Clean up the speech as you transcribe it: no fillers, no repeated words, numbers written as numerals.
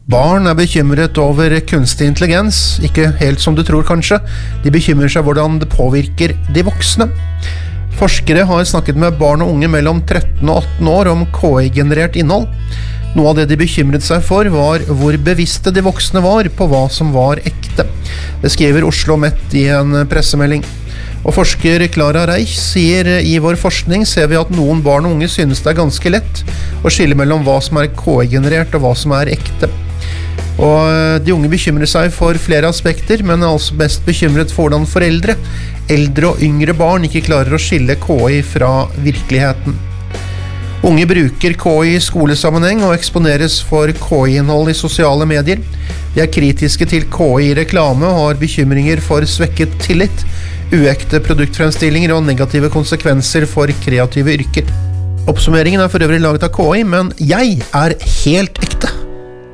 Barn bekymret over kunstig intelligens, ikke helt som du tror kanskje. De bekymrer seg hvordan det påvirker de voksne. Forskere har snakket med barn og unge mellom 13 og 18 år om KI-generert innhold. Noe av det de bekymret seg for var hvor bevisste de voksne var på hva som var ekte. Det skriver Oslo Met i en pressemelding. Og forsker Clara Reich sier i vår forskning ser vi at noen barn og unge synes det ganske lett å skille mellom hva som KI-generert og hva som ekte. Og de unge bekymrer seg for flere aspekter, men altså mest bekymret for hvordan foreldre, eldre og yngre barn ikke klarer å skille KI fra virkeligheten. Unge bruker KI i skolesammenheng og eksponeres for KI-innhold i sosiale medier. De kritiske til KI-reklame og har bekymringer for svekket tillit, uekte produktfremstillinger og negative konsekvenser for kreative yrker. Oppsummeringen for øvrig laget av KI, men jeg helt ekte.